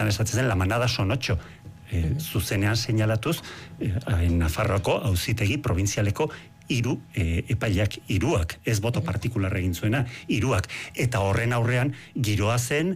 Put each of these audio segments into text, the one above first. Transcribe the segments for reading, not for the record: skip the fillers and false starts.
horretan esatzen zen, la manada son 8, zuzenean seinalatuz, Nafarroako auzitegi probintzialeko 3 epaileak, 3, ez boto partikular egin zuena, 3, eta horren aurrean giroa zen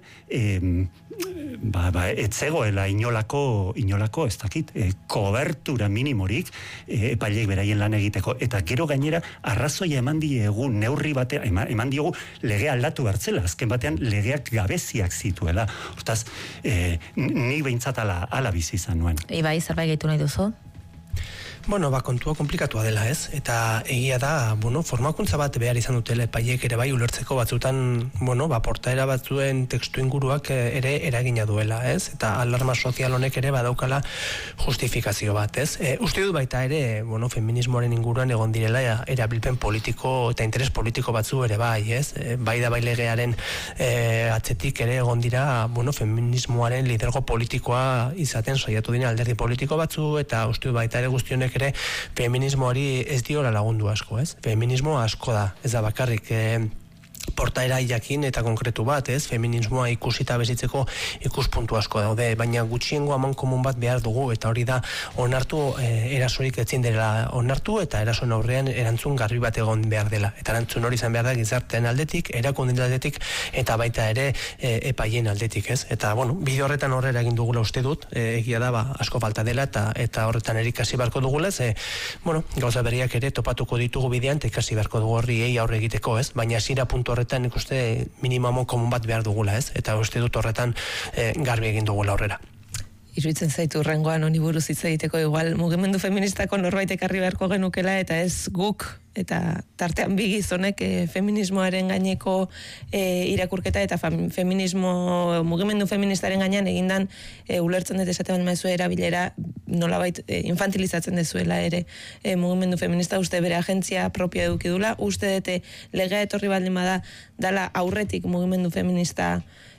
etzegoela inolako ez dakit, kobertura minimorik epaileek beraien lan egiteko, eta gero gainera arrazoia eman diegu neurri batean, eman diegu legea aldatu bertzela, azken batean legeak gabeziak zituela. Hortaz, ni behintzat ala bizi izan nuen. Ibai, zerbait gehitu nahi duzu? Bueno, kontua komplikatua dela, ez? Eta egia da, formakuntza bat behar izan dutela epaiek ere bai ulertzeko batzutan, portaera batzuen testu inguruak ere eragina duela, ez? Eta alarma sozial honek ere badaukala justifikazio bat, ez? Uste dut baita ere, feminismoaren inguruan egon direla erabilpen politiko eta interes politiko batzu ere bai, ez? Bai da bai legearen atzetik ere egon dira, feminismoaren lidergo politikoa izaten saiatu dira alderdi politiko batzu, eta uste dut baita ere guztionek ere feminismoari ez diola lagundu asko, ez? Feminismo asko da, ez da bakarrik portaera jakin eta konkretu bat, ez? Feminismoa ikusita bezitzeko ikuspuntu asko daude, baina gutxiengo amankomun bat behar dugu, eta hori da onartu erasorik etzin dela onartu, eta erasoen aurrean erantzun garbi bat egon behar dela. Eta erantzun hori izan behar da gizartean aldetik, erakundeen aldetik, eta baita ere epaien aldetik, ez? Eta, bide horretan horrela egin dugula uste dut, egia da, asko falta dela, eta horretan erikasi beharko dugula, gauza berriak ere topatuko ditugu bidean, eta ikasi beharko dugu horri aurre egiteko, ez? Baina hasiera puntu horretan ikuste minimamo komun bat behar dugula, ez? Eta uste dut horretan garbi egin dugula aurrera. Iruditzen zaitu rengoan honi buruz hitz egiteko igual mugimendu feministako norbait ekarri beharko genukela, eta ez guk, eta tartean bi gizonek feminismoaren gaineko irakurketa eta mugimendu feministaren gainean egindan ulertzen dut esatean maizu erabilera nolabait infantilizatzen dezuela ere mugimendu feminista, uste bere agentzia propia eduki dula, uste dute legea etorri baldin bada dala aurretik mugimendu feminista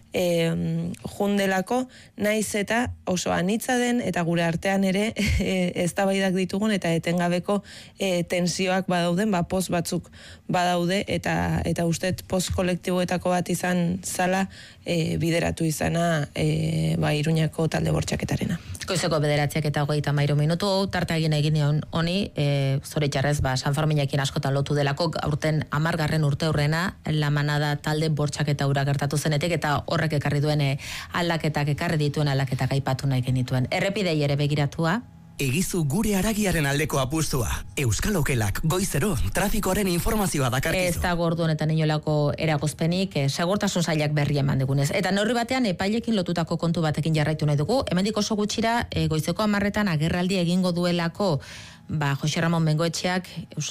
jundelako, naiz eta oso anitza den, eta gure artean ere eztabaidak ditugun, eta etengabeko tensioak badauden, post batzuk badaude, eta ustet post kolektiboetako bat izan zala bideratu izana Iruñako talde bortxaketarena. Goizeko 9:33 minutu, tartea egin honi, zoritxarrez, San Ferminakin askotan lotu delako, aurten 10. urte hurrena, la manada talde bortxaketa hura gertatu zenetik, eta horrek ekarri duen aldaketak, ekarri dituen aldaketak aipatu nahi genituen. Errepidei ere begiratua. Egizu gure haragiaren aldeko apustua. Euskal Okelak goizero trafikoaren informazioa dakarkizu. Ez da gordu honetan inolako eragozpenik, segurtasun sailak berri eman digunez. Eta neurri batean epailekin lotutako kontu batekin jarraitu nahi dugu. Hemendik oso gutxira goizeko 10 agerraldi egingo duelako Jose Ramon Bengoetxeak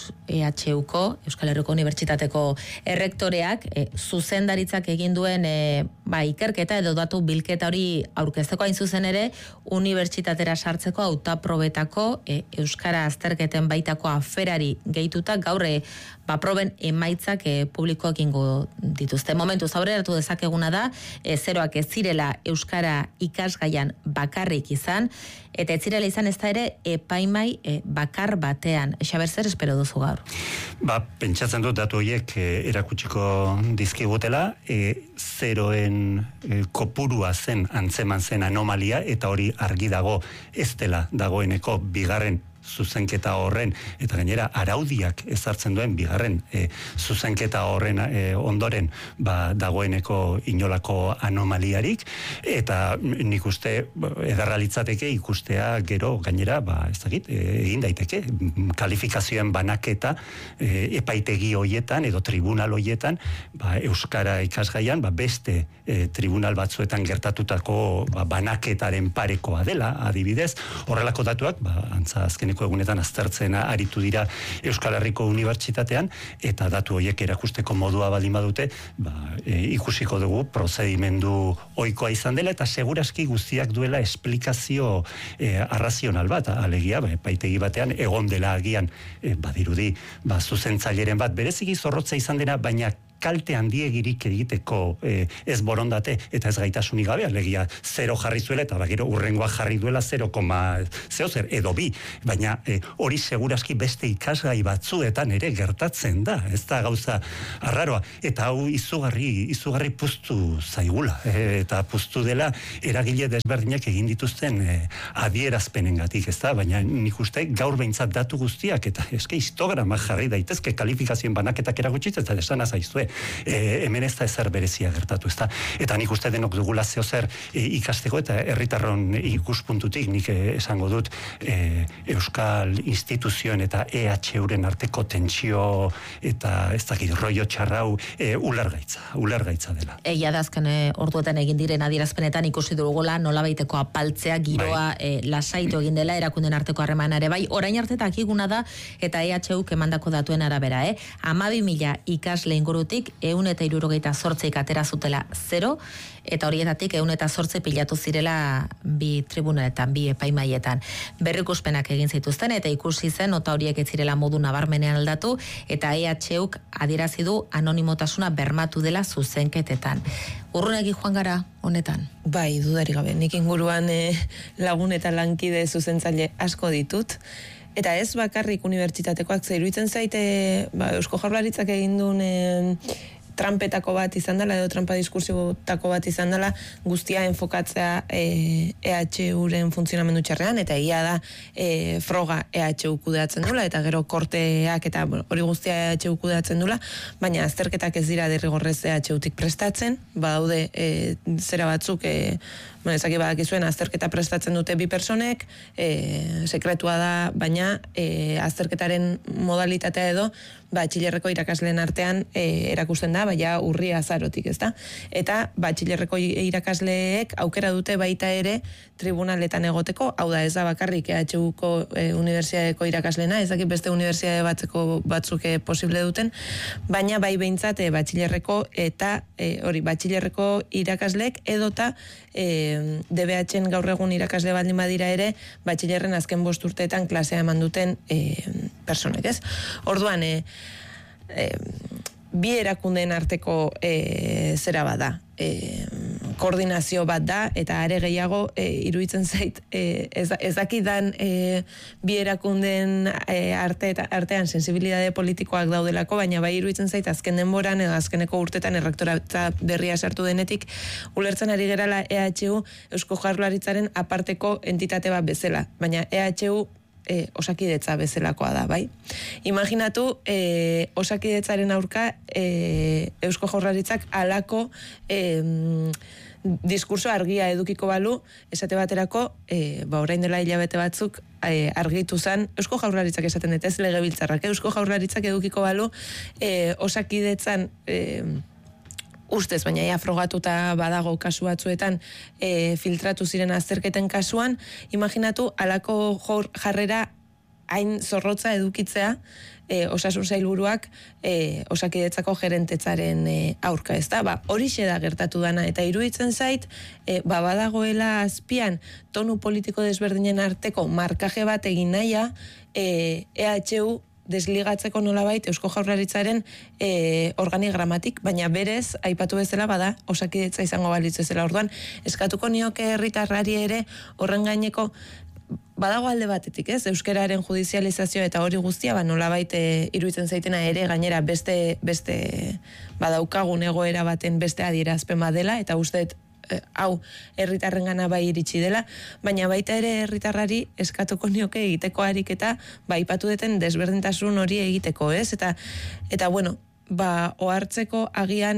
EHUko, Euskal Herriko Unibertsitateko errektoreak, zuzendaritzak egin duen ikerketa edo datu bilketa hori aurkezteko, hain zuzen ere unibertsitatera sartzeko hautaprobetako euskara azterketen baitako aferari gehituta gaur proben emaitzak publikoak ingo dituzte. Momentuz aurreratu dezakeguna da, zeroak ez zirela euskara ikasgaian bakarrik izan, eta ez zirela izan ez da ere epaimai bakar batean. Xaber, zer espero duzu gaur? Pentsatzen dut datu horiek erakutsiko dizkigutela, zeroen kopurua zen antzeman zen anomalia, eta hori argi dago ez dela dagoeneko bigarren zuzenketa horren, eta gainera araudiak ezartzen duen bigarren zuzenketa horren ondoren dagoeneko inolako anomaliarik, eta nik uste edarra litzateke ikustea gero gainera ez dakit, egin daiteke kalifikazioen banaketa epaitegi hoietan edo tribunal hoietan euskara ikasgaian beste tribunal batzuetan gertatutako banaketaren parekoa dela, adibidez, horrelako datuak antza azkeneko egunetan aztertzen aritu dira Euskal Herriko Unibertsitatean, eta datu horiek erakusteko modua baldin badute, ikusiko dugu prozedimendu ohikoa izan dela, eta seguraski guztiak duela esplikazio arrazional bat, alegia, epaitegi batean egon dela agian badirudi, zuzentzaileren bat bereziki zorrotza izan dena, baina kalte handiegirik egiteko ez borondate eta ez gaitasunik gabe, alegia 0 jarri zuela eta gero urrengoa jarri duela 0,0 edo 2, baina hori seguraski beste ikasgai batzuetan ere gertatzen da, ez da gauza arraroa, eta hau izugarri puztu zaigula, eta puztu dela eragile desberdinak egin dituzten adierazpenengatik, ez da, baina nik uste gaur behintzat datu guztiak, eta eske histograma jarri daitezke kalifikazioen banaketak eragutsiz, eta desana zaizue, hemen ez da ezer berezia gertatu, ez da, eta nik uste denok dugula zeozer ikasteko, eta herritarron ikuspuntutik nik esango dut Euskal instituzioen eta EHUren arteko tentsio eta ez dakit rollo txarrau ulergaitza dela. Egia da azken orduetan egin diren adierazpenetan ikusi dugula nolabaiteko apaltzea giroa lasaitu egin dela erakunden arteko harremana ere bai, orain arte dakiguna da eta EHUk emandako datuen arabera, 12.000 ikasle ingurutik 168 atera zutela 0, eta horietatik 108 pilatu zirela bi tribunaletan, bi epaimaietan. Berrikuspenak egin zituzten eta ikusi zen nota horiek ez zirela modu nabarmenean aldatu eta EHUk adierazi du anonimotasuna bermatu dela zuzenketetan. Urrunegi joan gara honetan? Bai, dudarik gabe. Nik inguruan lagun eta lankide zuzentzaile asko ditut. Eta ez bakarrik unibertsitatekoak, iruditzen zaite Eusko Jaurlaritzak egin duen trampetako bat izan dela, edo trampa diskursiotako bat izan dela, guztia enfokatzea EHUren funtzionamendu txarrean, eta egia da froga EHU kudeatzen dula, eta gero korteak, eta hori guztia EHU kudeatzen dula, baina azterketak ez dira derrigorrez EHUtik prestatzen, badaude zera batzuk, ezaki badakizuen azterketa prestatzen dute bi personek, sekretua da, baina azterketaren modalitatea edo, batxilerreko irakasleen artean erakusten da, baina urria azarotik, ez da? Eta batxilerreko irakasleek aukera dute baita ere tribunaletan egoteko, hau da ez da bakarrik EHUko unibertsitateko irakasleena, ez dakit beste unibertsitate batzuk posible duten, baina bai behintzat batxilerreko eta batxilerreko irakasleek edota DBH-en gaur egun irakasle baldin badira ere, batxilerren azken 5 urteetan klasea eman duten personek, ez? Orduan, bi erakundeen arteko zera bat da, koordinazio bat da, eta are gehiago iruditzen zait, ez dakidan bi erakundeen artean sensibilitate politikoak daudelako, baina bai iruditzen zait azken denboran edo azkeneko urtetan errektoratza berria sartu denetik, ulertzen ari gerala EHU Eusko Jaurlaritzaren aparteko entitate bat bezala, baina EHU osakidetza bezalakoa da, bai? Imaginatu, osakidetzaren aurka Eusko Jaurlaritzak alako diskurso argia edukiko balu, esate baterako, orain dela hilabete batzuk argitu zen, Eusko Jaurlaritzak esaten dut, ez legebiltzarrak, Eusko Jaurlaritzak edukiko balu, osakidetzan ustez, baina ja frogatuta badago kasu batzuetan filtratu ziren azterketen kasuan, imaginatu alako jarrera hain zorrotza edukitzea osasun sailburuak osakidetzako gerentetzaren aurka, ez da? Horixe da gertatu dana, eta iruditzen zait, badagoela azpian tonu politiko desberdinen arteko markaje bat egin nahia, EHU desligatzeko nolabait Eusko Jaurlaritzaren organigramatik, baina berez, aipatu bezala bada, osakidetza izango balitz bezala. Orduan, eskatuko nioke herritarrari ere horren gaineko badago alde batetik, ez? Euskararen judizializazioa eta hori guztia, nolabait iruditzen zaitena ere gainera beste badaukagun egoera baten beste adierazpen badela, eta usteet hau herritarren gana bai iritsi dela, baina baita ere herritarrari eskatuko nioke egiteko ariketa aipatu duten desberdintasun hori egiteko, ez? Eta bueno, ohartzeko agian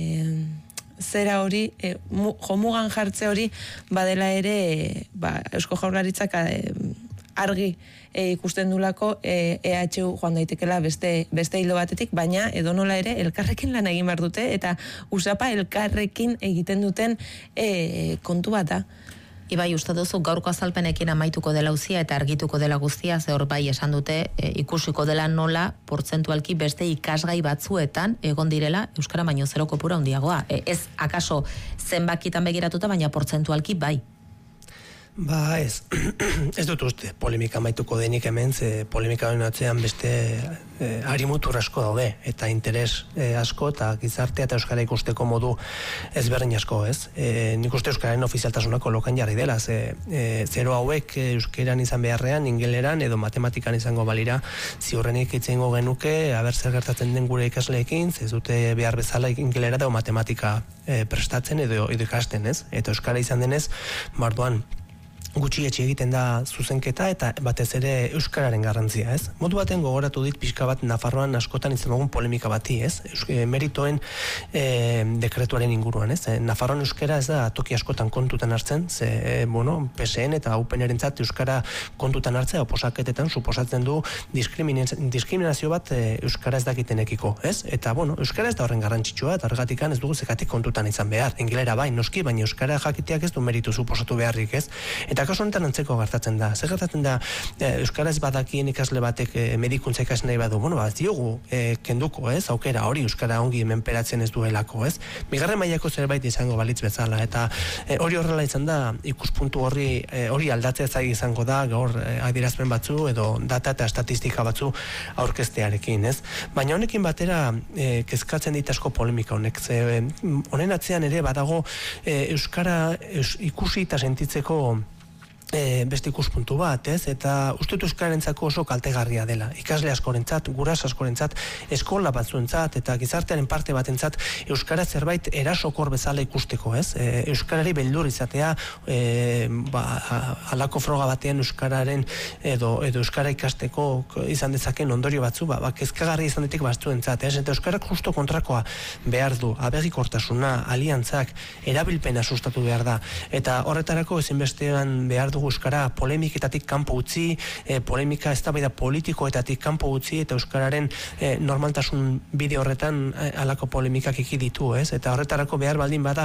zera hori, jomugan jartze hori badela ere Eusko Jaurlaritzak argi ikusten dulako EHU joan daitekela beste hilo batetik, baina edonola ere elkarrekin lan egin behar dute, eta usapa elkarrekin egiten duten kontu bat da. Ibai, uste duzu gaurko azalpenekin amaituko dela auzia eta argituko dela guztia, ze hor bai esan dute ikusiko dela nola portzentualki beste ikasgai batzuetan egon direla euskara baino 0 kopura handiagoa. Ez akaso zenbakitan begiratuta, baina portzentualki bai. Ba ez, ez dut uste polemika maituko denik hemen, ze polemika honen atzean beste harimutur asko daude, eta interes asko, eta gizartea eta euskara ikusteko modu ezberdin asko, ez? Nik uste euskararen ofizialtasunako lokan jarri dela, zero hauek euskaran izan beharrean, ingeleran edo matematikan izango balira, ziurrenik itzengo genuke, aber zer gertatzen den gure ikasleekin, ez dute behar bezala ingelera edo matematika prestatzen edo ikasten, ez? Eta euskara izan denez, barduan, gutxietxe egiten da zuzenketa eta batez ere euskararen garrantzia, ez? Modu baten gogoratu dit pixka bat Nafarroan askotan izan dugun polemika bati, ez? Meritoen dekretuaren inguruan, ez? Nafarroan euskara ez da toki askotan kontutan hartzen, PSN eta UPN-erentzat euskara kontutan hartzea oposaketetan suposatzen du diskriminazio bat euskara ez dakitenekiko, ez? Eta, euskara ez da horren garrantzitsua, eta horregatikan ez dugu zekatik kontutan izan behar. Ingelera bai, noski, baina euskara jakiteak ez du meritu suposatu beharrik, ez? Eta kasu honetan antzeko gertatzen da. Zer gertatzen da, euskaraz badakien ikasle batek medikuntza ikasi nahi badu, ez diogu kenduko, ez? Aukera hori euskara ongi menperatzen ez duelako, ez? Bigarren mailako zerbait izango balitz bezala, eta hori horrela izan da, ikuspuntu hori aldatzea zaila izango da, gaur adierazpen batzu edo data eta estatistika batzu aurkeztearekin, ez? Baina honekin batera kezkatzen dit asko polemika honek, honen atzean ere badago euskara ikusi eta sentitzeko beste ikuspuntu bat, ez? Eta uste dut euskararentzako oso kaltegarria dela. Ikasle askorentzat, guraso askorentzat, eskola batzuentzat eta gizartearen parte batentzat euskara zerbait erasokor bezala ikusteko, ez? Euskarari beldur izatea, halako froga batean euskararen edo euskara ikasteko izan dezaken ondorio batzu, kezkagarri izan ditik batzuentzat, ez? Eta euskarak justo kontrakoa behar du, abegikortasuna, aliantzak, erabilpena sustatu behar da. Eta horretarako ezinbestean behar du euskara polemiketatik kanpo utzi, polemika eztabaida politikoetatik kanpo utzi, eta euskararen normaltasun bide horretan halako polemikak ditu, ez? Eta horretarako behar baldin bada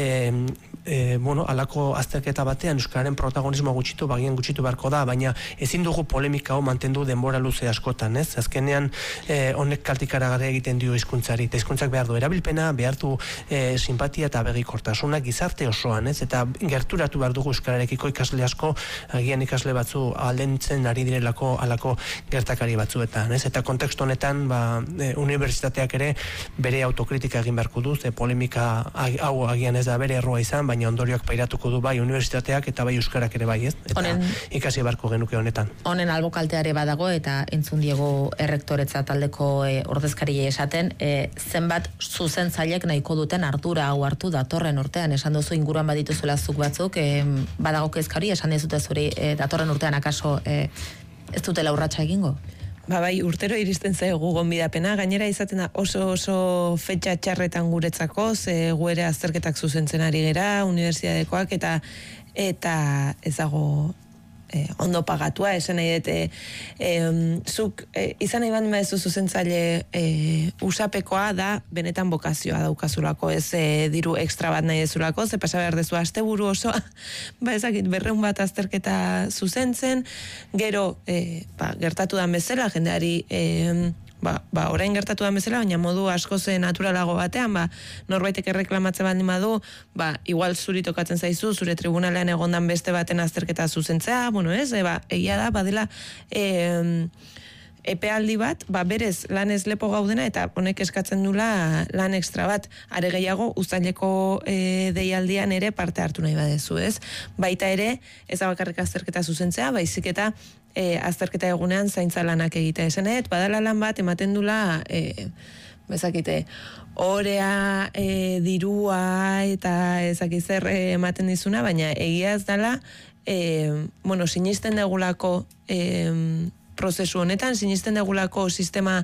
halako azterketa batean euskararen protagonismoa gutxitu, bagian gutxitu beharko da, baina ezin dugu polemika hau mantendu denbora luze askotan, ez? Azkenean honek kaltikaragarria egiten dio hizkuntzari, eta hizkuntzak behar du erabilpena, behar du simpatia eta begikortasuna gizarte osoan, ez? Eta gerturatu behar dugu euskararekiko ikasle asko, agian ikasle batzu aldentzen ari direlako alako gertakari batzuetan, ez? Eta kontekstu honetan, unibertsitateak ere bere autokritika egin beharko du, ze polemika hau agian ez da bere erroa izan, baina ondorioak pairatuko du bai unibertsitateak eta bai euskarak ere bai, ez? Eta ikasi beharko genuke honetan. Honen albokalteare badago eta entzun diego errektoretza taldeko ordezkariei esaten, zenbat zuzentzailek nahiko duten ardura hau hartu datorren urtean, esan duzu inguruan badituzuela zuk batzuk, badago kezkari, esan dizute zuri datorren urtean akaso ez dutela urratsa egingo? Bai, urtero iristen zaigu gonbidapena, gainera izaten da oso fetxa txarretan guretzako, ze gu ere azterketak zuzentzen ari gera, unibertsitatekoak, eta ez dago ondo pagatua, esan nahi dut, zuk izan nahi bandi maezu zuzentzaile usapekoa da benetan bokazioa daukazulako, ez diru ekstra bat nahi dezulako, ze pasa behar dezu asteburu osoa, ezakit 200 bat azterketa zuzentzen, gero gertatu dan bezala, jendeari orain gertatu da bezala, baina modu asko naturalago batean, norbaitek erreklamatze baldin badu, igual zuri tokatzen zaizu, zure tribunalean egondan beste baten azterketa zuzentzea, egia da, badela epealdi bat, berez lan ez lepo gaudena, eta honek eskatzen dula lan ekstra bat, are gehiago, uztaileko deialdian ere parte hartu nahi badezu, ez? Baita ere, ez da bakarrik azterketa zuzentzea, baizik eta azterketa egunean zaintza lanak egitea esanet, badala lan bat ematen dula bezakite, orea, dirua eta ezakizer ematen dizuna, baina egia ez dala sinisten degulako prozesu honetan, sinisten degulako sistema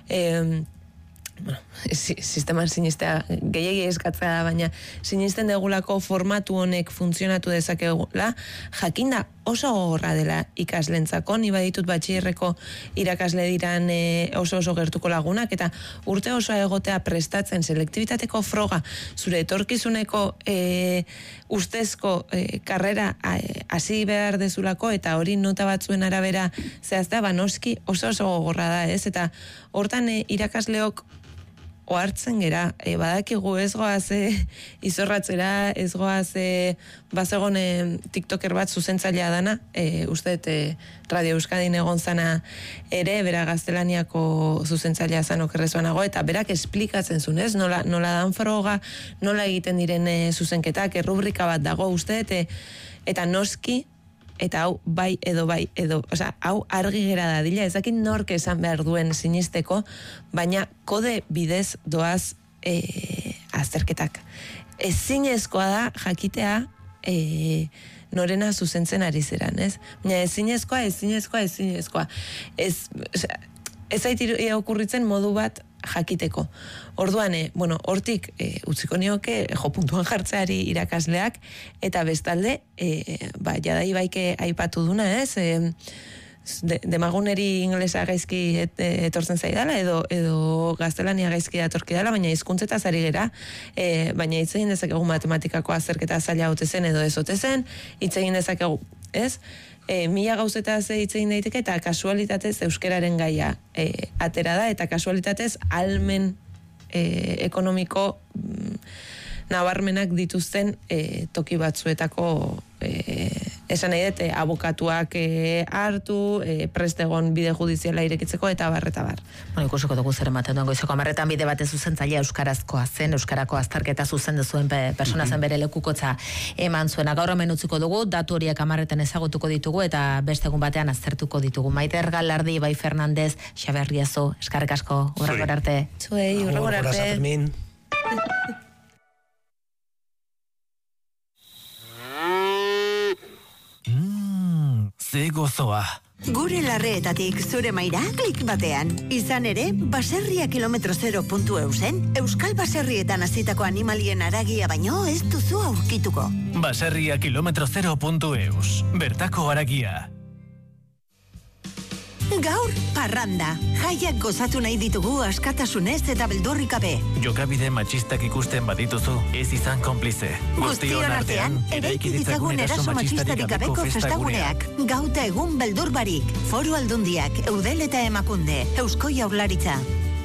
sisteman sinistea gehiegi eskatzea da, baina sinisten degulako formatu honek funtzionatu dezakegula, jakinda oso gogorra dela ikaslentzako, ni baditut batxillerreko irakasle diran oso gertuko lagunak, eta urte osoa egotea prestatzen selektibitateko froga, zure etorkizuneko ustezko karrera hasi behar dezulako, eta hori nota batzuen arabera zehaztea, noski oso gogorra da, ez? Eta hortan irakasleok ohartzen gera, badakigu ez goaz izorratzera, ez goaz bazegon tiktoker bat zuzentzailea dana, uste Radio Euskadin egon zana ere, bera gaztelaniako zuzentzailea zan okerrezuanago, eta berak esplikatzen zuen, ez? Nola dan froga, nola egiten diren zuzenketak, rubrika bat dago uste, eta noski, eta hau bai edo, osea, hau argi gera da dila, ez dakit nork esan behar duen sinisteko, baina kode bidez doaz azterketak. Ezinezkoa da jakitea norena zuzentzen ari zeran, ez? Baina ezinezkoa. Ez zait okurritzen modu bat jakiteko. Orduan, hortik utziko nioke puntuan jartzeari irakasleak, eta bestalde, jadai baike aipatu duna, ez? Demaguneri inglesa gaizki etortzen zaidala, edo gaztelania gaizki datorki dala, baina hizkuntzetaz ari gera, baina hitz egin dezakegu matematikako azterketa zaila haute zen edo ez ote zen, hitz egin dezakegu, ez? Mila gauzetaz hitz egin daiteke, eta kasualitatez euskeraren gaia atera da, eta kasualitatez almen ekonomiko nabarmenak dituzten toki batzuetako esan nahi dut, abokatuak hartu, prestegon bide judiziala irekitzeko, eta bar. Ikusiko dugu zer ematen duen goizeko 10 bide batez zuzentzailea euskarazkoa zen, euskarako azterketa zuzendu zuen persona zen bere lekukotza eman zuena. Gaur hemen utziko dugu, datu horiek 10 ezagutuko ditugu, eta beste egun batean aztertuko ditugu. Maiter Galardi, Bai Fernandez, Xaber Riazo, eskerrik asko, hurrengor arte. Zuei, hurrengor arte. Ze gozoa. Gure larreetatik zure maira klik batean. Izan ere, baserria km0.eusen, Euskal Baserrietan hasitako animalien haragia baino ez duzu aurkituko. Baserria km0.eus. Bertako haragia. Gaur, parranda. Jaiak gozatu nahi ditugu askatasunez eta beldurrik gabe. Jokabide matxistak ikusten badituzu, ez izan konplize. Guztion artean, eraiki ditzagun eraso matxistarik gabeko festaguneak. Gauta egun beldur barik. Foru Aldundiak, Eudel eta Emakunde, Eusko Jaurlaritza.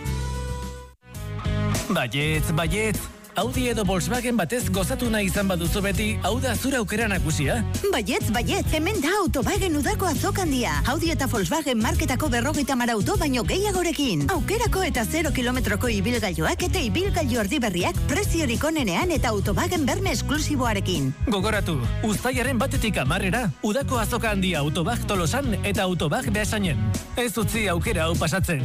Baietz. Audi edo Volkswagen batez gozatu nahi izan baduzu beti, hau da zura aukera nagusia. Baietz, hemen da Autobagen udako azokandia. Audi eta Volkswagen marketako 50 auto baino gehiagorekin. Aukerako eta 0 kilometroko ibilgailuak eta ibilgailu erdi berriak preziorik onenean eta Autobagen berme esklusiboarekin. Gogoratu, uztailaren 1-tik 10 udako azokandia Autobag Tolosan eta Autobag Beasainen. Ez utzi aukera hau pasatzen.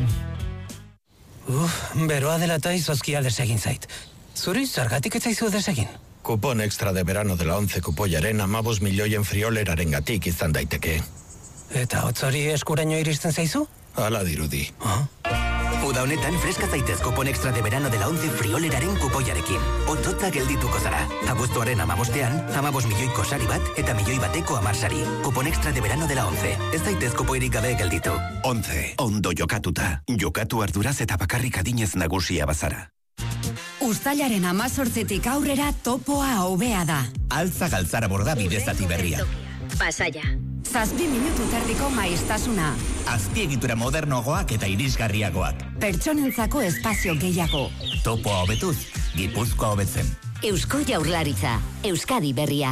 Beroa dela eta izozkia desegin zait. Zuri, zergatik ez zaizu desegin? Kupon extra de verano de la 11 kupoiaren 15 milioien frioleraren gatik izan daiteke. Eta hotzori eskuraino iristen zaizu? Hala dirudi. Uda honetan freska zaitez kupon extra de verano de la 11 frioleraren kupoiarekin. Otzotza geldituko zara. Abuztuaren 15ean, 15 milioiko sari bat eta milioi bateko 10 sari. Kupon extra de verano de la 11. Ez zaitez kupoirik gabe gelditu. 11. Ondo jokatuta. Jokatu arduraz eta bakarrik adinez nagusia bazara. Uztailaren 18tik aurrera topoa hobea da. Altza galtzara borda bidezati berria. Pasaia. 7 minutu terdiko maiztasuna. Azpiegitura modernoagoak eta irisgarriagoak. Pertsonentzako espazio gehiago. Topoa hobetuz, Gipuzkoa hobetzen. Eusko Jaurlaritza, Euskadi berria.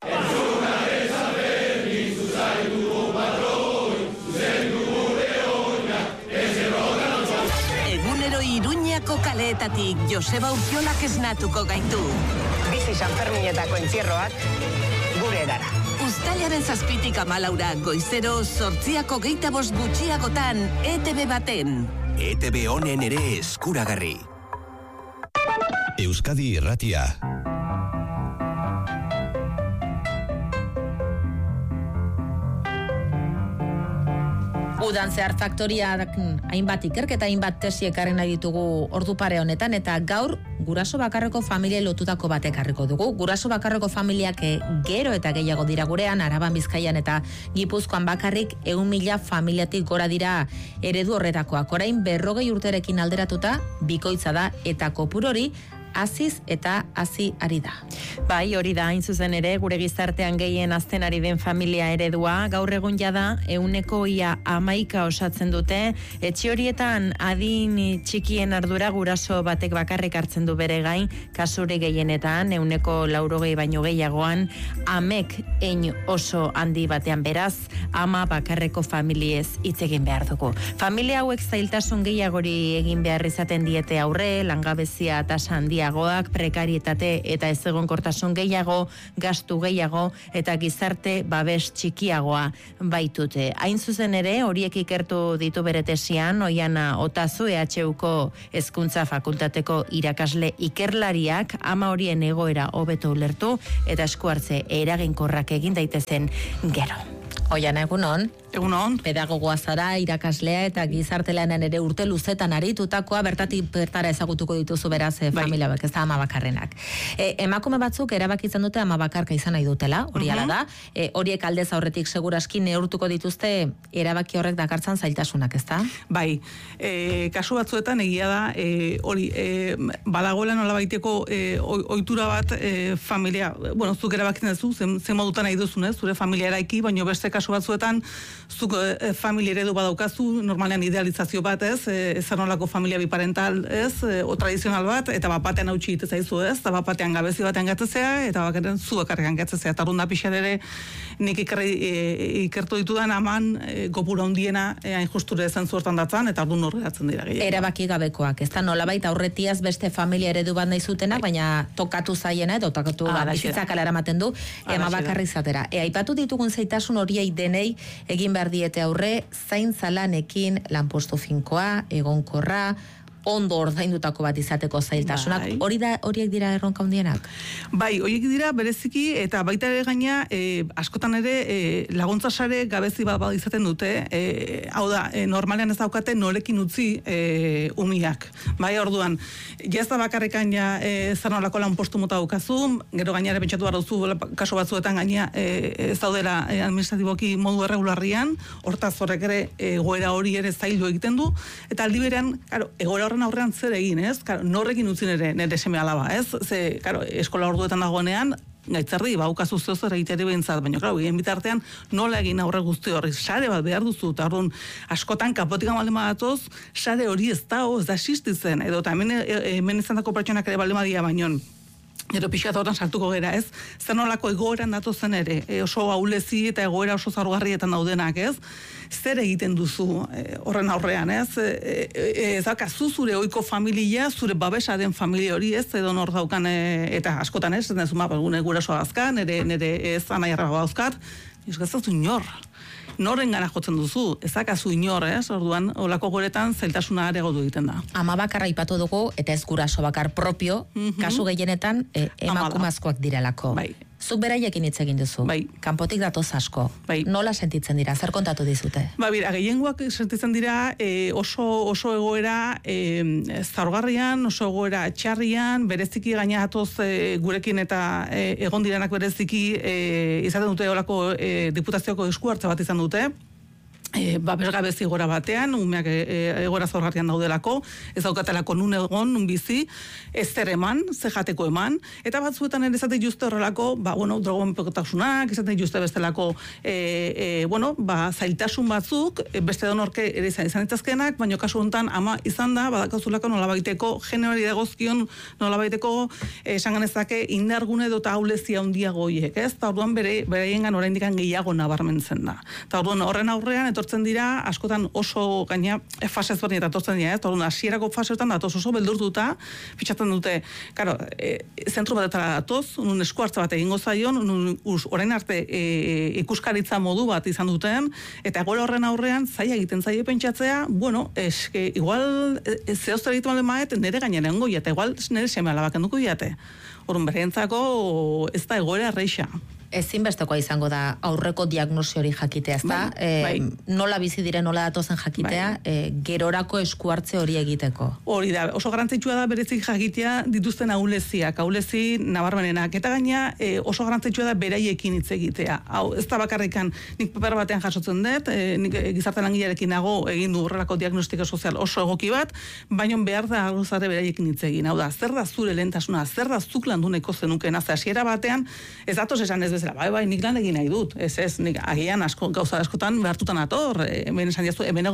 Iruñako kaleetatik Joseba Urkiolak esnatuko gaitu. Bizi Sanferminetako entzierroak gure erara. Uztailaren 7tik 14 goizero 8:25 gutxiagotan ETV baten. ETV honen ere eskuragarri. Euskadi Irratia. Udan zehar faktoriak hainbat ikerketa hainbat tesi ekarri nahi ditugu ordu pare honetan, eta gaur guraso bakarreko familia lotutako bat ekarriko dugu. Guraso bakarreko familiak gero eta gehiago dira gurean, Araban, Bizkaian eta Gipuzkoan bakarrik 100.000 familiatik gora dira eredu horretakoak. Orain 40 urterekin alderatuta bikoitza da, eta kopuru hori haziz eta hazi ari da. Bai, hori da, hain zuzen ere, gure gizartean gehien azten ari den familia eredua, gaur egun jada, 11% osatzen dute, etxe horietan adin txikien ardura guraso batek bakarrik hartzen du bere gain, kasure gehienetan, 80% baino gehiagoan, amek ein oso handi batean beraz, ama bakarreko familiez hitz egin behar dugu. Familia hauek zailtasun gehiagori egin behar izaten diete aurre, langabezia tasa handiagoak, prekarietate eta ezegonkortasun gehiago, gastu gehiago eta gizarte babes txikiagoa baitute. Hain zuzen ere, horiek ikertu ditu bere tesian, Oiana Otazu EHUko Hezkuntza Fakultateko irakasle ikerlariak ama horien egoera hobeto ulertu eta esku hartze eraginkorrak egin daitezen gero. Oiana, egunon. Egunon. Pedagogoa zara, irakaslea eta gizartelanen ere urte luzetan aritutakoa, bertatik bertara ezagutuko dituzu beraz familia bak, ez da ama bakarrenak. Emakume batzuk erabakitzen dute ama bakarka izan nahi dutela, hori ala da. Horiek aldez aurretik seguraski neurtuko dituzte erabaki horrek dakartzan zailtasunak, ez da? Bai, kasu batzuetan egia da, hori, badagoela nolabaiteko ohitura bat familia, bueno, zuk erabakitzen duzu, zen modutan nahi duzunez, zure familia eraiki, baina beste kasu batzuetan zuk familia eredu badaukazu, normalean idealizazio bat, ez, zer nolako familia biparental, ez, o tradizional bat, eta bapatean hautsi egite zaizu, ez, eta bapatean gabezi batean gatzezea, eta bakarren zu bakarrean gatzezea, eta arrunda pixar ere nik ikertu ditudan aman kopura hundiena hain justure zen zuertan datzan, eta ardu norgeratzen dira gehiago. Erabaki gabekoak, ez da nolabait aurretiaz beste familia eredu bat nahi zutenak, baina tokatu zaiena, edo tokatu bizitzak alara ematen du, ema bakarri izatera. Aipatu ditugun zaitasun horiei denei egin behar diete aurre, zaintza lanekin, lanpostu finkoa, egonkorra, ondo ordaindutako bat izateko zailtasunak, horiek dira erronka handienak? Bai, horiek dira bereziki, eta baita ere gaina, askotan ere laguntza sare gabezi bat izaten dute, hau da, normalean ez daukate norekin utzi umiak. Bai, orduan, jaz da bakarrekan zer nolako lanpostu mota daukazu, gero gainare pentsatu behar duzu, kaso batzuetan gaina ez daudela administratiboki modu erregularrian, hortaz horrek ere goera hori ere zaildu egiten du, eta aldi berean, egoera horren aurrean zer egin, ez? Norrekin utzi nire seme alaba, ez? Ze, eskola orduetan dagoenean, gaitzarri, baukazu zer egiteri behintzat, baina, egin bitartean, nola egin aurre guzti horri, sare bat behar duzu, eta orduan, askotan kapotik baldin badatoz, sare hori ez da existitzen, edo eta hemen izan dako pertsonak ere baldin badia baino, gero pixat hortan sartuko gera, ez? Zer nolako egoeran datozen ere, oso ahulezi eta egoera oso zaurgarrietan daudenak, ez? Zer egiten duzu horren aurrean, ez? Ez dakazu zure ohiko familia, zure babesa den familia hori, ez? Edo nor daukan, eta askotan, ez? Ez gune gurasoa azkan, nire ez anaiarra dauzkat, ez gazazu inor. Noren gana jotzen duzu, ezakazu inor, ez? Orduan, olako goretan zailtasuna areagotu egiten da. Ama bakarra aipatu dugu, eta ez guraso bakar propio, kasu gehienetan emakumazkoak direlako. Bai. Zuk beraiekin hitz egin duzu. Bai. Kanpotik datoz asko. Bai. Nola sentitzen dira? Zer kontatu dizute? Gehiengoak sentitzen dira oso egoera zaurgarrian, oso egoera txarrian, bereziki gaina atoz gurekin eta egon direnak bereziki izaten dute olako diputazioko esku hartze bat izan dute. Babesgabezi gora batean, umeak egora zaurgarrian daudelako, ez daukatelako nun egon, nun bizi, ez zer eman, ze jateko eman, eta batzuetan ere esaten juste horrelako, drogoen pekotasunak, esaten juste bestelako, zailtasun batzuk, beste donorke ere izan itazkenak, baina kasu honetan ama izan da, badakauzulako nolabaiteko, generari dagozkion nolabaiteko, esan ganezake, indargune edo eta haulezia handiagoiek, ez? Eta orduan bereiengan oraindikan gehiago nabarmentzen da. Eta orduan horren aurrean, etortzen dira, askotan oso gaina fase ezberdin eta etortzen dira, ez? Orduan, hasierako faseetan datoz oso beldurtuta, fitxatzen dute, zentru batetara datoz, nun esku hartza bat egingo zaion, orain arte ikuskaritza modu bat izan duten, eta egoera horren aurrean, zaila egiten zaila pentsatzea, igual zehoztera egiten balen maet, nire gainaren goia, eta igual nire seme alabaken duko diate. Orduan, berentzako ez da egoera erreixa. Ezinbestekoa izango da aurreko diagnosi hori jakitea, ezta? Nola bizi diren, nola datozen jakitea, gerorako esku hartze hori egiteko. Hori da, oso garrantzitsua da berezik jakitea dituzten ahuleziak, ahulezi nabarmenenak, eta gaina oso garrantzitsua da beraiekin hitz egitea. Hau, ez da bakarrikan, nik paper batean jasotzen dut, nik gizarte langilearekin nago egin du horrelako diagnostiko sozial oso egoki bat, baina behar da gozare beraiekin hitz egin. Hau da, zer da zure lehentasuna, zer da zuk landu nahiko zenukeen, hasiera batean, ez datoz esan ez bezala, bai, nik lan egin nahi dut, ez, nik agian gauza askotan behartutan ator, hemen esan diazu, hemen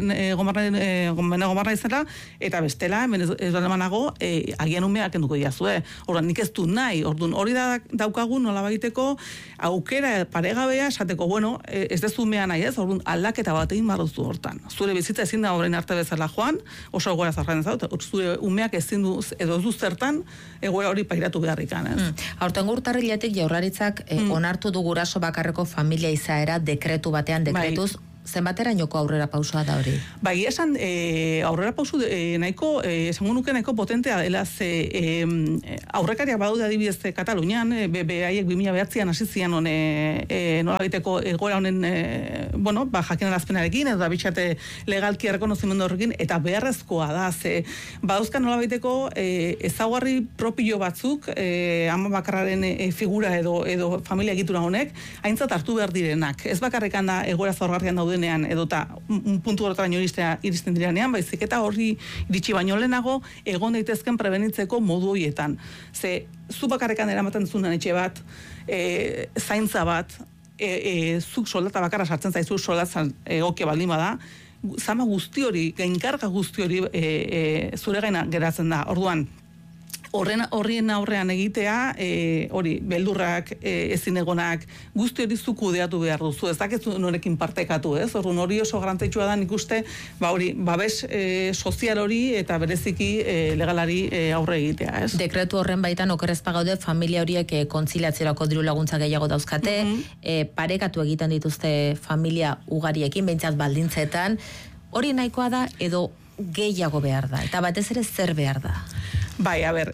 egomarra izela, eta bestela, hemen ez balemanago, agian umeak enduko diazue. Orduan, nik ez du nahi, orduan, hori daukagu nola baiteko, aukera paregabea, esateko, bueno, ez dezu umea nahi ez, orduan, aldaketa bat egin barruzu hortan. Zure bizitza ezin da horrein arte bezala joan, oso egoera zarren ez dut, zure umeak ezin du, edo du zertan, egoera hori pairatu beharrikan, ez? Aurten urtarriletik Jaurlaritzak onartu du guraso bakarreko familia izaera dekretu batean dekretuz, zenbaterainoko aurrera pausua da hori? Bai, esan aurrera pausu nahiko, esango nuke nahiko potentea dela, aurrekariak badaude adibidez Katalunian, beraiek 2009an hasi zian nola egiteko egoera honen, jakinarazpenarekin, edo da bitxate legalki errekonozimendu horrekin, eta beharrezkoa da, badauzka nola egiteko ezaugarri propio batzuk, ama bakarraren figura edo familia egitura honek, aintzat hartu behar direnak. Ez bakarrekan da egoera zaurgarrian daude edota puntu horretaraino iristen direnean, baizik eta horri iritsi baino lehenago egon daitezken prebenitzeko modu horietan. Zu bakarrekan eramaten duzunan etxe bat, zaintza bat, zuk soldata bakarra sartzen zaizu soldatzen egokia baldin bada, zama guzti hori, gainkarga guzti hori zure gaina geratzen da. Orduan, horrien aurrean egitea, hori, beldurrak, ezinegonak, guzti hori zu kudeatu behar duzu, ez dakizu norekin partekatu, ez? Orduan hori oso garrantzitsua da nik uste, babes sozial hori eta bereziki legalari aurre egitea, ez? Dekretu horren baitan okerrezpa gaude familia horiek kontziliatzerako diru laguntza gehiago dauzkate, parekatu egiten dituzte familia ugariekin, behintzat baldintzetan, hori nahikoa da edo gehiago behar da, eta batez ere zer behar da? Bai, a ber,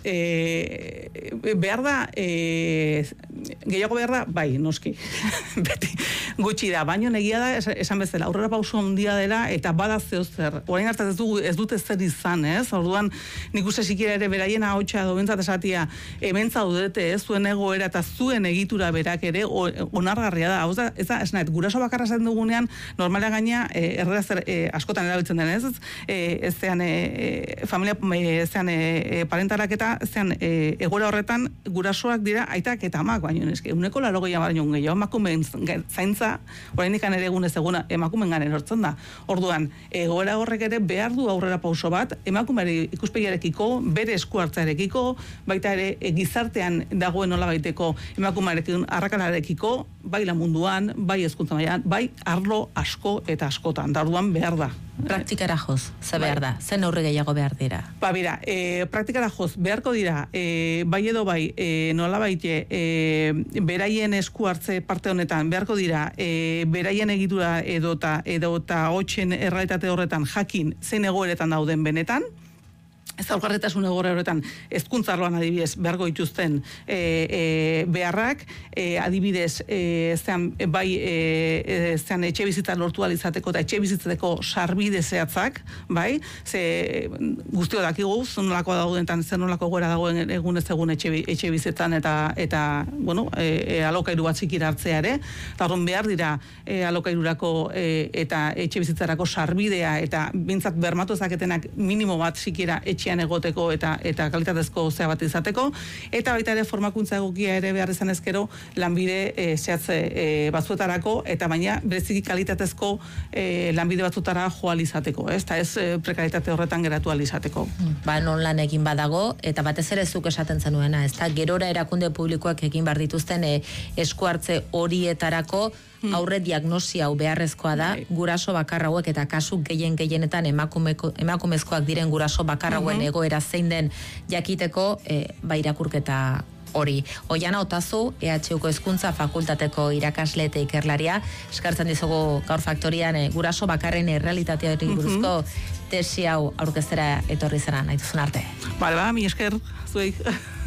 behar da, gehiago behar da, bai, noski, beti, gutxi da, baino negia da, esan bezala, aurrera pauso handia dela, eta bada zeozer, orain hartaz ez dute zer izan, ez? Orduan, nik uste sikiera ere beraien ahotsa edo bentsat esatia, hemen zaudete, zuen egoera eta zuen egitura berak ere, onargarria da, hau da, ez da, esnait, guraso bakarra zen dugunean, normalia gaina, errera zer, askotan erabiltzen den, ez zean, familia, zean, parentarak eta zean egoera horretan gurasoak dira aitak eta amak, baino eske 180 baino gehiago emakumeen zaintza oraindik ere egunez eguna emakumeengan erortzen da. Orduan, egoera horrek ere behar du aurrera pauso bat emakumeari ikuspegiarekiko, bere esku hartzarekiko, baita ere gizartean dagoen nolabaiteko emakumearekin arrakalarekiko, bai la munduan, bai hezkuntza mailan, bai arlo asko eta askotan. Da orduan behar da. Praktikara joz, ze behar da? Zen aurre gehiago behar dira? Ba, bera, praktikara joz, beharko dira, bai edo bai, nolabaite, beraien esku hartze parte honetan, beharko dira, beraien egitura edota hotxen errealitate horretan jakin zein egoeretan dauden benetan, zaurgarritasun egoera horretan hezkuntza arloan adibidez beharko dituzten beharrak, adibidez zean etxe bizitza lortu alizateko eta etxe bizitzateko sarbide zehatzak, bai, ze guztio dakigu, zenolako daudentan, zenolako egoera dagoen egunez egun etxe bizitzan eta bueno, alokairu bat zikira hartzea ere, eta horren behar dira alokairurako eta etxe bizitzarako sarbidea eta bintzat bermatu ezaketenak minimo bat zikira etxean egoteko eta kalitatezko zea bat izateko, eta baita ere formakuntza egokia ere behar izan ezkero lanbide zehatz batzuetarako, eta baina bereziki kalitatezko lanbide batzutara joal izateko, eta ez prekaritate horretan geratu alizateko. Ba, non lan egin badago, eta batez ere zuk esaten zenuena, ez da, gerora erakunde publikoak egin behar dituzten esku hartze horietarako aurre diagnosia hau beharrezkoa da, guraso bakar hauek eta kasu gehienetan emakumezkoak diren guraso bakar hauen egoera zein den jakiteko irakurketa hori. Oiana Otazu, EHUko Hezkuntza Fakultateko irakasle eta ikerlaria, eskartzen dizugu gaur faktorian guraso bakarren errealitateari buruzko tesi hau aurkeztera etorri zera, nahi duzun arte. Bale, mi esker, zuei.